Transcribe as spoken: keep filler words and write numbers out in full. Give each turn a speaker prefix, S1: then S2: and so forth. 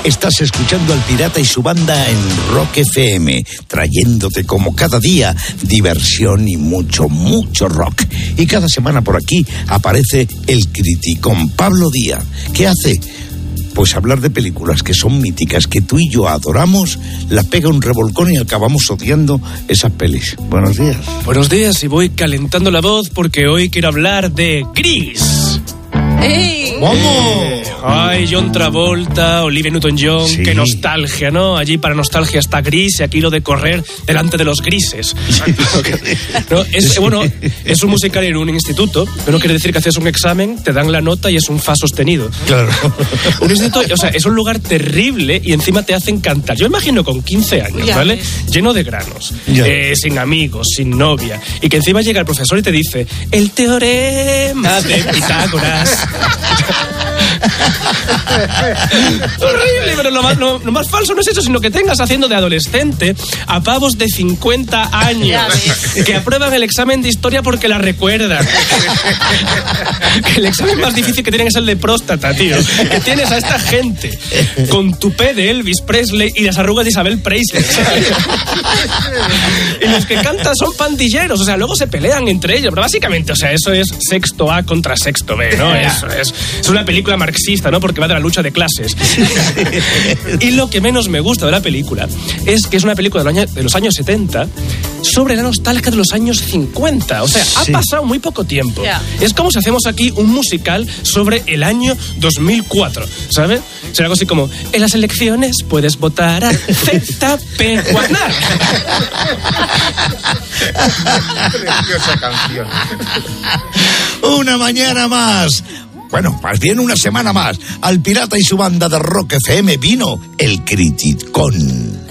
S1: Estás escuchando al Pirata y su banda en Rock F M, trayéndote como cada día diversión y mucho, mucho rock. Y cada semana por aquí aparece el criticón Pablo Díaz. ¿Qué hace? Pues hablar de películas que son míticas, que tú y yo adoramos, las pega un revolcón y acabamos odiando esas pelis. Buenos días.
S2: Buenos días, y voy calentando la voz porque hoy quiero hablar de Gris.
S3: ¡Ey!
S2: ¿Cómo? Ay, John Travolta, Olivia Newton-John,
S1: Sí.
S2: Qué nostalgia, ¿no? Allí para nostalgia está Gris y aquí lo de correr delante de los grises. ¿No? Es, bueno, es un musical en un instituto, pero no quiere decir que haces un examen, te dan la nota y es un fa sostenido.
S1: Claro.
S2: Un instituto, o sea, es un lugar terrible y encima te hacen cantar. Yo imagino con quince años,
S3: Ya
S2: ¿vale?
S3: ves.
S2: Lleno de granos,
S1: Ya.
S2: eh, sin amigos, sin novia, y que encima llega el profesor y te dice el teorema de Pitágoras. Horrible, pero lo más, lo, lo más falso no es eso, sino que tengas haciendo de adolescente a pavos de cincuenta años
S3: Ya ves.
S2: que aprueban el examen de historia porque la recuerdan. Que el examen más difícil que tienen es el de próstata, tío. Que tienes a esta gente con tupé de Elvis Presley y las arrugas de Isabel Presley. Y los que cantan son pandilleros, o sea, luego se pelean entre ellos, pero básicamente, o sea, eso es sexto A contra sexto B, ¿no? Eso es, es una película marxista, ¿no? Porque va de la lucha de clases. Y lo que menos me gusta de la película es que es una película de los años, de los años setenta sobre la nostalgia de los años cincuenta. O sea, ha
S1: Sí.
S2: pasado muy poco tiempo.
S3: Ya.
S2: Es como si hacemos aquí un musical sobre el año dos mil cuatro, ¿sabes? Será algo así como, en las elecciones puedes votar a Z P Guanar.
S4: Preciosa canción.
S1: Una mañana más. Bueno, más bien una semana más. Al Pirata y su banda de Rock F M vino el criticón.